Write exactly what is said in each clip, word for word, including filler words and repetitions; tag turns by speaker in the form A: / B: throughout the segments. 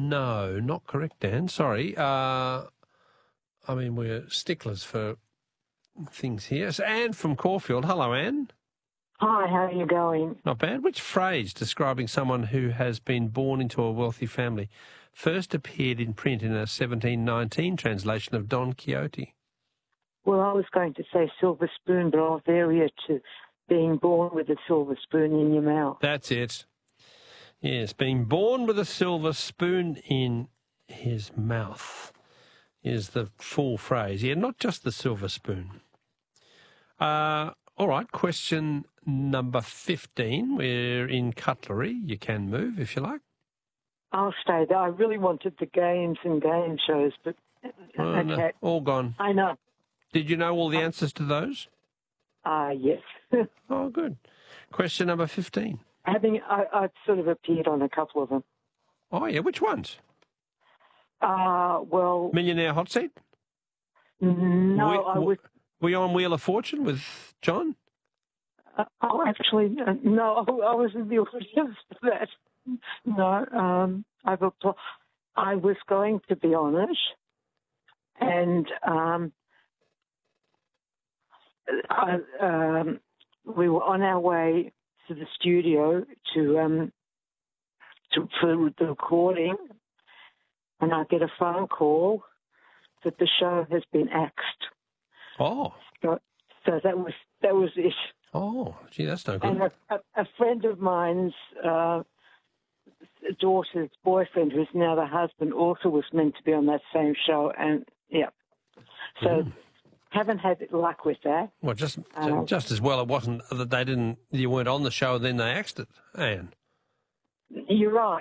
A: No, not correct, Dan. Sorry. Uh, I mean, we're sticklers for things here. So Anne from Caulfield. Hello, Anne.
B: Hi, how are you going?
A: Not bad. Which phrase describing someone who has been born into a wealthy family first appeared in print in a seventeen nineteen translation of Don Quixote?
B: Well, I was going to say silver spoon, but I'll vary it to being born with a silver spoon in your mouth.
A: That's it. Yes, being born with a silver spoon in his mouth is the full phrase. Yeah, not just the silver spoon. Uh, all right, question number fifteen. We're in cutlery. You can move if you like.
B: I'll stay there. I really wanted the games and game shows, but
A: Oh,
B: okay.
A: no, all gone.
B: I know.
A: Did you know all the answers to those?
B: Ah, uh, yes.
A: Oh, good. Question number fifteen.
B: Having, I, I've sort of appeared on a couple of them.
A: Oh, yeah, which ones?
B: Uh, well...
A: Millionaire Hot Seat?
B: No,
A: we,
B: I was...
A: Were you on Wheel of Fortune with John?
B: Uh, oh, actually, uh, no, I was in the audience for that. No, um, I've applied. I was going to be on it, and um, I, um, we were on our way to the studio to um, to for the recording, and I get a phone call that the show has been axed.
A: Oh,
B: so, so that was that was it.
A: Oh, gee, that's no good.
B: And a, a, a friend of mine's uh, daughter's boyfriend, who's now the husband, also was meant to be on that same show, and yeah, so
A: Mm.
B: haven't had luck with that.
A: Well, just
B: Um,
A: just as well it wasn't that they didn't, you weren't on the show and then they axed it, Anne.
B: You're right.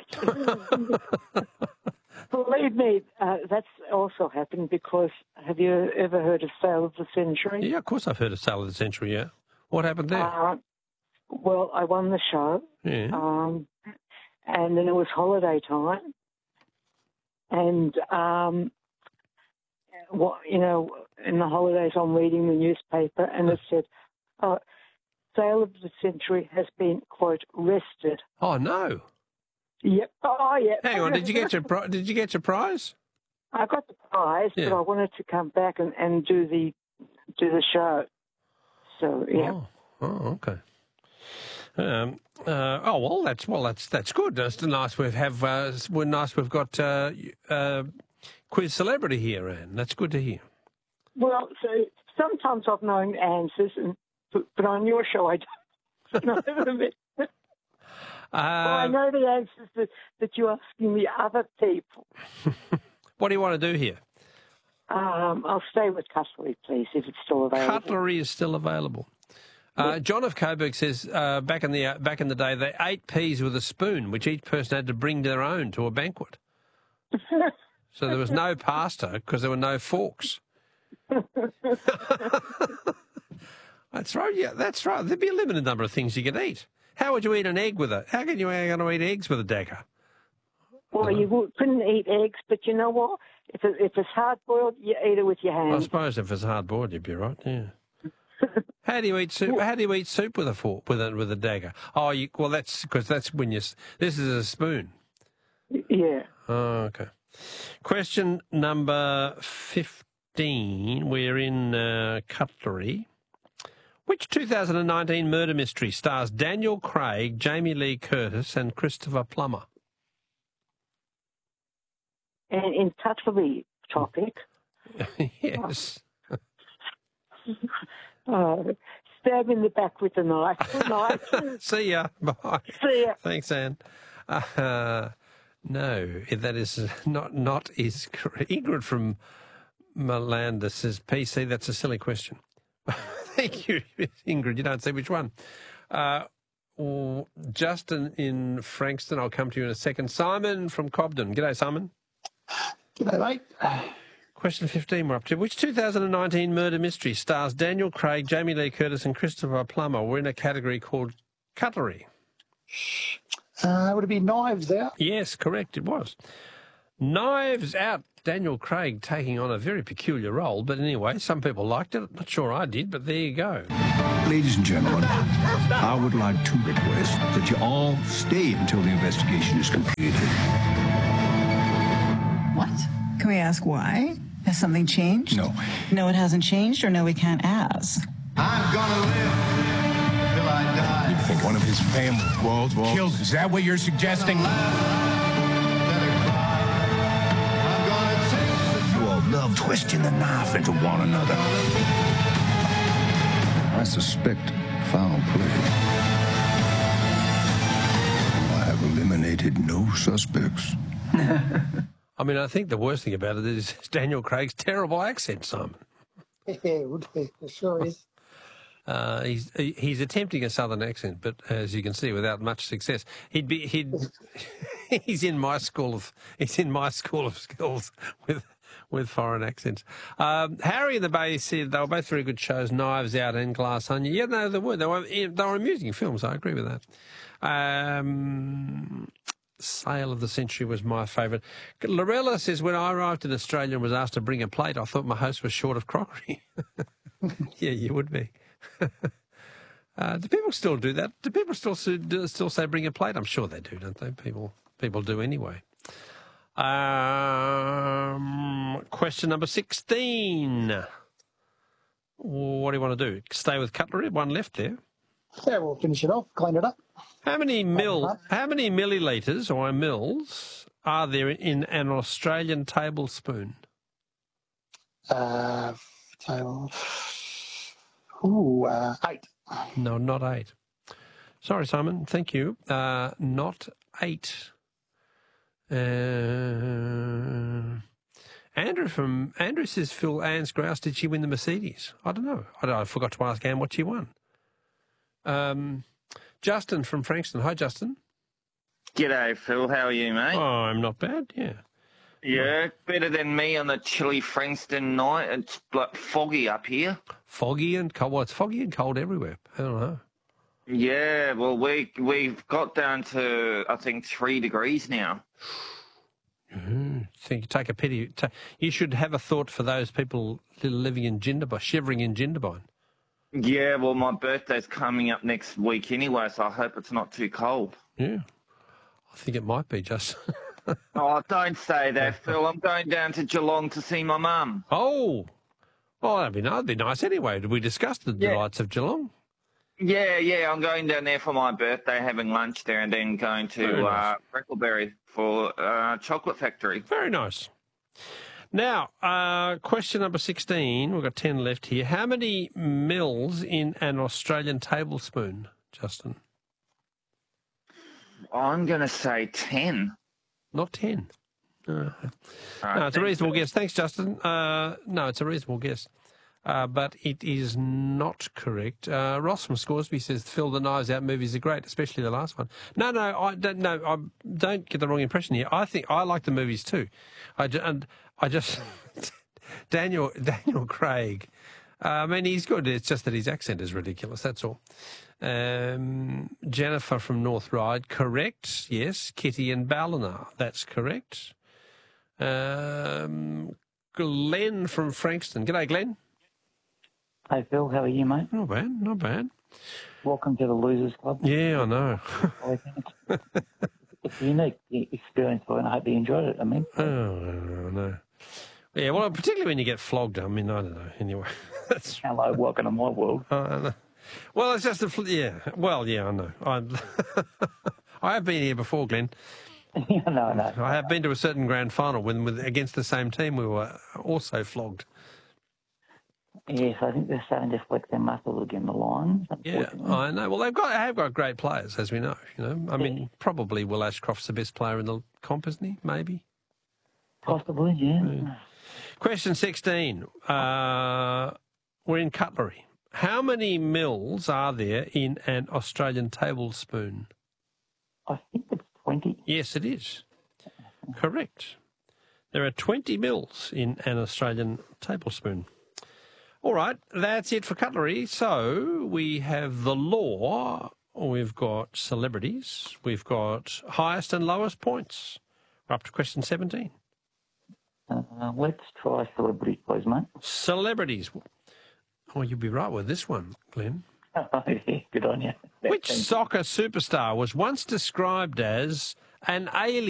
B: Believe me, uh, that's also happened because have you ever heard of Sale of the Century?
A: Yeah, of course I've heard of Sale of the Century, yeah. What happened there?
B: Uh, well, I won the show,
A: Yeah.
B: um, and then it was holiday time, and um, what you know, in the holidays, I'm reading the newspaper, and it said, oh, "Sale of the Century has been quote rested."
A: Oh, no.
B: Yep. Oh, yeah.
A: Hang on, did you get your pri- did you get your prize?
B: I got the prize,
A: Yeah.
B: but I wanted to come back and, and do the do the show. So yeah.
A: Oh, oh okay. Um, uh, oh well, that's well, that's that's good. It's nice we've have uh, we're nice we've got uh, uh, quiz celebrity here, Anne. That's good to hear.
B: Well, so sometimes I've known answers, and but, but on your show I don't know them. Well, I
A: Uh,
B: know the answers that, that you're asking the other people.
A: what do you want to do here?
B: Um, I'll stay with cutlery, please, if it's still available.
A: Cutlery is still available. Uh, John of Coburg says uh, back in the uh, back in the day they ate peas with a spoon, which each person had to bring their own to a banquet. So there was no pasta because there were no forks. That's right. Yeah, that's right. There'd be a limited number of things you could eat. How would you eat an egg with it? How can you going to eat eggs with a dagger?
B: Well, you would- couldn't eat eggs, but you know what? If it, if it's hard boiled, you eat it with your
A: I
B: hands.
A: suppose if it's hard boiled, you'd be right. Yeah. How do you eat soup? How do you eat soup with a fork with a with a dagger? Oh, you, well, that's because that's when you. This is a spoon.
B: Yeah.
A: Oh, okay. Question number fifteen. We're in uh, cutlery. Which two thousand nineteen murder mystery stars Daniel Craig, Jamie Lee Curtis, and Christopher Plummer?
B: And in cutlery topic,
A: Yes.
B: uh, stab in the back with a knife. knife.
A: See ya. Bye.
B: See ya.
A: Thanks, Anne. Uh, no, that is not not is correct. Ingrid from Malanda says, P C, that's a silly question. Thank you, Ingrid. You don't see which one. Uh, or Justin in Frankston, I'll come to you in a second. Simon from Cobden. G'day, Simon.
C: G'day, mate.
A: Question fifteen we're up to. Which two thousand nineteen murder mystery stars Daniel Craig, Jamie Lee Curtis and Christopher Plummer? We're in a category called cutlery.
C: Uh, would it be Knives Out?
A: Yes, correct, it was. Knives Out. Daniel Craig taking on a very peculiar role, but anyway, some people liked it. Not sure I did, but there you go.
D: Ladies and gentlemen, I would like to request that you all stay until the investigation is completed.
E: Can we ask why? Has something changed?
D: No.
E: No, it hasn't changed, or no, we can't ask.
F: I'm gonna live till I die.
D: You think one of his family
F: Walt, Walt.
D: killed? Is that what you're suggesting?
F: Let her cry. I'm gonna take the
D: You all love twisting the knife into one another. I suspect foul play. I have eliminated no suspects.
A: I mean, I think the worst thing about it is Daniel Craig's terrible accent, Simon.
C: Yeah, it would be. It sure is.
A: Uh, he's he- he's attempting a southern accent, but as you can see, without much success. He'd be he'd he's in my school of he's in my school of skills with with foreign accents. Um, Harry and the Bay said they were both very good shows, Knives Out and Glass Onion. Yeah, no, they were. They were they were amusing films. I agree with that. Um, Sale of the Century was my favourite. Lorella says, when I arrived in Australia and was asked to bring a plate, I thought my host was short of crockery. Yeah, you would be. uh, do people still do that? Do people still do, still say bring a plate? I'm sure they do, don't they? People people do anyway. Um, question number sixteen. What do you want to do? Stay with cutlery? One left there.
C: Yeah, we'll finish it off, clean it up.
A: How many mil? How many millilitres or mils are there in an Australian tablespoon?
C: Uh, table. Ooh, uh, eight.
A: No, not eight. Sorry, Simon. Thank you. Uh, not eight. Uh, Andrew from Andrew says, Phil, Anne's grouse, did she win the Mercedes? I don't know. I, don't, I forgot to ask Anne what she won. Um, Justin from Frankston. Hi, Justin.
G: G'day, Phil. How are you, mate?
A: Oh, I'm not bad. Yeah.
G: Yeah, better than me on the chilly Frankston night. It's like foggy up here.
A: Foggy and cold. Well, it's foggy and cold everywhere. I don't know.
G: Yeah, well, we we've got down to I think three degrees now.
A: Mm-hmm. Think take a pity. Ta you should have a thought for those people living in Jindabyne, shivering in Jindabyne.
G: Yeah, well, my birthday's coming up next week anyway, so I hope it's not too cold.
A: Yeah, I think it might be just.
G: Oh, don't say that, Phil. I'm going down to Geelong to see my mum.
A: Oh, well, that'd be, that'd be nice anyway. Did we discuss the
G: Yeah.
A: delights of Geelong?
G: Yeah, yeah, I'm going down there for my birthday, having lunch there, and then going
A: Very
G: to
A: nice.
G: uh, Freckleberry for uh, Chocolate Factory.
A: Very nice. Now, uh, question number sixteen. We've got ten left here. How many mils in an Australian tablespoon, Justin?
G: I'm going to say ten.
A: Not ten. No,
G: All right,
A: no it's a
G: thanks,
A: reasonable
G: Phil.
A: guess. Thanks, Justin. Uh, no, it's a reasonable guess. Uh, but it is not correct. Uh, Ross from Scoresby says, Phil, the Knives Out movies are great, especially the last one. No, no, I don't, no, I don't get the wrong impression here. I think I like the movies too. I, ju- and I just, Daniel Daniel Craig, uh, I mean, he's good. It's just that his accent is ridiculous, that's all. Um, Jennifer from North Ryde, correct. Yes. Kitty and Ballina, that's correct. Um, Glenn from Frankston. G'day, Glenn.
H: Hey Phil, how are you, mate?
A: Not bad, not bad.
H: Welcome to the Losers Club.
A: Yeah, I know.
H: I think it's, it's a unique experience, and I hope you enjoyed it. I mean,
A: Oh, no, no. Yeah, well, particularly when you get flogged. I mean, I don't know. Anyway, that's.
H: hello, welcome to my world.
A: I know. Well, it's just a fl- yeah. Well, yeah, I know. I I have been here before, Glenn.
H: Yeah, no, no.
A: I have been to a certain grand final when, with against the same team, we were also flogged.
H: Yes, I think they're starting to flex their muscles again, the Lions.
A: Yeah,
H: unfortunately.
A: I know. Well, they've got have got great players, as we know. You know, I mean, probably Will Ashcroft's the best player in the comp, isn't he? Maybe.
H: Possibly, yeah.
A: Yeah. Question sixteen. Uh, we're in cutlery. How many mils are there in an Australian tablespoon?
H: I think it's twenty.
A: Yes, it is. Correct. There are twenty mils in an Australian tablespoon. All right, that's it for cutlery. So we have the law, we've got celebrities, we've got highest and lowest points. We're up to question seventeen.
H: Uh, let's try celebrities, please, mate.
A: Celebrities. Oh, you'll be right with this one, Glenn.
H: Yeah, good on you.
A: Which soccer superstar was once described as an alien?